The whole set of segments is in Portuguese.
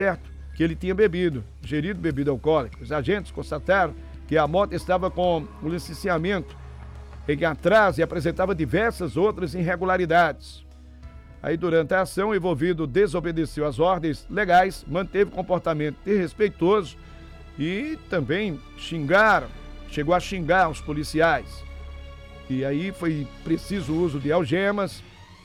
certo que ele tinha ingerido bebida alcoólica. Os agentes constataram que a moto estava com o licenciamento em atraso e apresentava diversas outras irregularidades. Aí, durante a ação, o envolvido desobedeceu às ordens legais, manteve comportamento desrespeitoso e também chegou a xingar os policiais. E aí foi preciso o uso de algemas.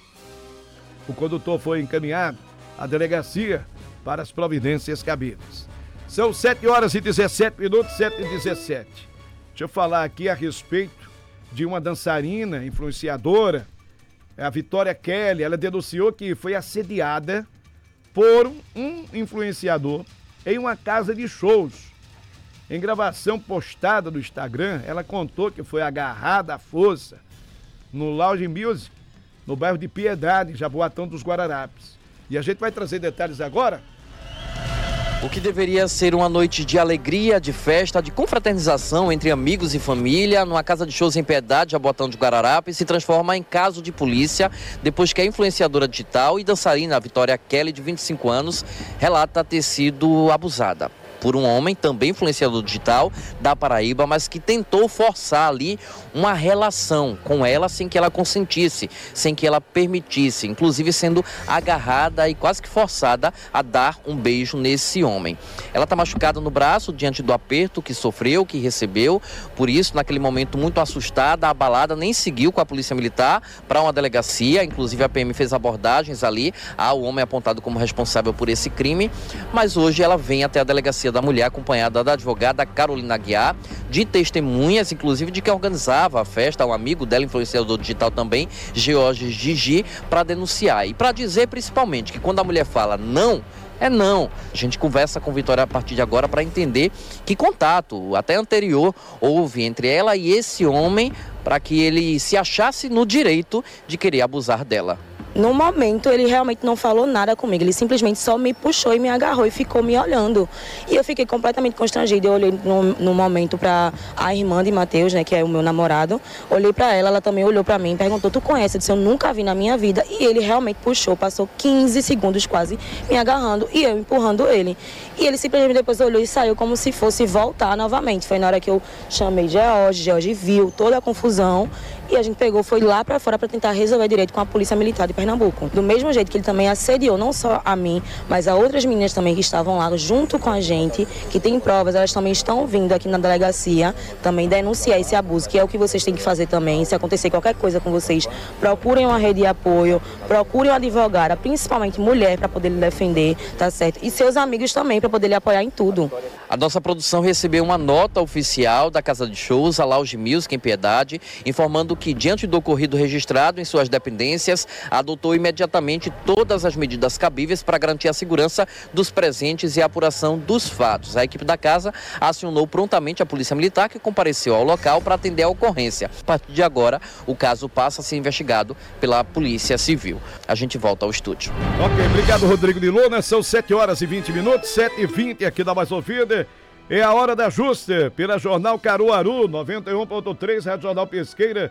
O condutor foi encaminhado à delegacia para as providências cabíveis. São 7h17, 7h17. Deixa eu falar aqui a respeito de uma dançarina, influenciadora, a Vitória Kelly. Ela denunciou que foi assediada por um influenciador em uma casa de shows. Em gravação postada no Instagram, ela contou que foi agarrada à força no Lounge Music, no bairro de Piedade, em Jaboatão dos Guararapes. E a gente vai trazer detalhes agora. O que deveria ser uma noite de alegria, de festa, de confraternização entre amigos e família, numa casa de shows em Piedade, Jaboatão de Guararapes, se transforma em caso de polícia, depois que a influenciadora digital e dançarina Vitória Kelly, de 25 anos, relata ter sido abusada por um homem, também influenciador digital, da Paraíba, mas que tentou forçar ali uma relação com ela sem que ela consentisse, sem que ela permitisse, inclusive sendo agarrada e quase que forçada a dar um beijo nesse homem. Ela está machucada no braço diante do aperto que sofreu, que recebeu, por isso, naquele momento muito assustada, abalada, nem seguiu com a polícia militar para uma delegacia, inclusive a PM fez abordagens ali ao homem apontado como responsável por esse crime, mas hoje ela vem até a delegacia da mulher, acompanhada da advogada Carolina Aguiar, de testemunhas, inclusive de quem organizava a festa, um amigo dela, influenciador digital também, Georges Gigi, para denunciar. E para dizer principalmente que quando a mulher fala não, é não. A gente conversa com Vitória a partir de agora para entender que contato, até anterior, houve entre ela e esse homem para que ele se achasse no direito de querer abusar dela. No momento, ele realmente não falou nada comigo. Ele simplesmente só me puxou e me agarrou e ficou me olhando. E eu fiquei completamente constrangida. Eu olhei no momento para a irmã de Matheus, né, que é o meu namorado. Olhei para ela, ela também olhou para mim, perguntou, tu conhece? Eu disse, eu nunca vi na minha vida. E ele realmente puxou, passou 15 segundos quase me agarrando e eu empurrando ele. E ele simplesmente depois olhou e saiu como se fosse voltar novamente. Foi na hora que eu chamei George viu toda a confusão. E a gente foi lá para fora para tentar resolver direito com a Polícia Militar de Pernambuco. Do mesmo jeito que ele também assediou, não só a mim, mas a outras meninas também que estavam lá junto com a gente, que tem provas, elas também estão vindo aqui na delegacia também denunciar esse abuso, que é o que vocês têm que fazer também. Se acontecer qualquer coisa com vocês, procurem uma rede de apoio, procurem uma advogada, principalmente mulher, para poder lhe defender, tá certo? E seus amigos também, para poder lhe apoiar em tudo. A nossa produção recebeu uma nota oficial da Casa de Shows, a Lounge Music, em Piedade, informando que, diante do ocorrido registrado em suas dependências, adotou imediatamente todas as medidas cabíveis para garantir a segurança dos presentes e a apuração dos fatos. A equipe da casa acionou prontamente a Polícia Militar, que compareceu ao local para atender a ocorrência. A partir de agora, o caso passa a ser investigado pela Polícia Civil. A gente volta ao estúdio. Ok, obrigado, Rodrigo de Luna. São 7h20, 7h20 aqui da Mais Ouvida. É a hora da justa, pela Jornal Caruaru, 91.3, Rádio Jornal Pesqueira,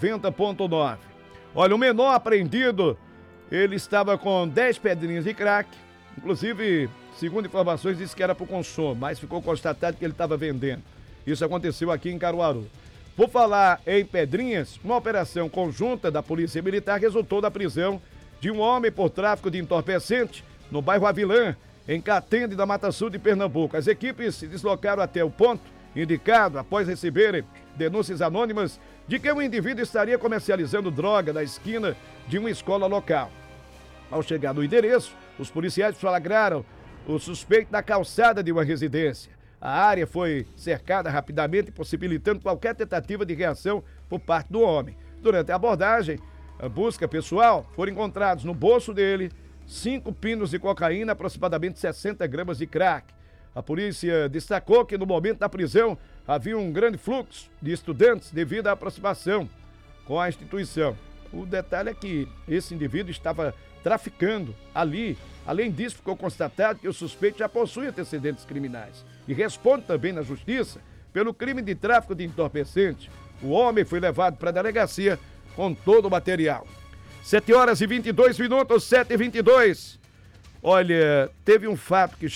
90.9. Olha, o menor apreendido, ele estava com 10 pedrinhas de crack, inclusive, segundo informações, disse que era para o consumo, mas ficou constatado que ele estava vendendo. Isso aconteceu aqui em Caruaru. Por falar em pedrinhas, uma operação conjunta da Polícia Militar resultou da prisão de um homem por tráfico de entorpecente no bairro Avilã, em Catende da Mata Sul de Pernambuco. As equipes se deslocaram até o ponto indicado após receberem denúncias anônimas de que o indivíduo estaria comercializando droga na esquina de uma escola local. Ao chegar no endereço, os policiais flagraram o suspeito na calçada de uma residência. A área foi cercada rapidamente, possibilitando qualquer tentativa de reação por parte do homem. Durante a abordagem, a busca pessoal, foram encontrados no bolso dele 5 pinos de cocaína, aproximadamente 60 gramas de crack. A polícia destacou que no momento da prisão havia um grande fluxo de estudantes devido à aproximação com a instituição. O detalhe é que esse indivíduo estava traficando ali. Além disso, ficou constatado que o suspeito já possui antecedentes criminais e responde também na justiça pelo crime de tráfico de entorpecente. O homem foi levado para a delegacia com todo o material. 7h22, 7h22. Olha, teve um fato que